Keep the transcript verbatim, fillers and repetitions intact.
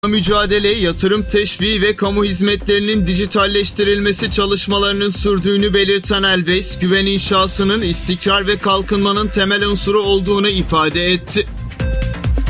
Mücadele, yatırım teşviği ve kamu hizmetlerinin dijitalleştirilmesi çalışmalarının sürdüğünü belirten Elbez, güven inşasının istikrar ve kalkınmanın temel unsuru olduğunu ifade etti.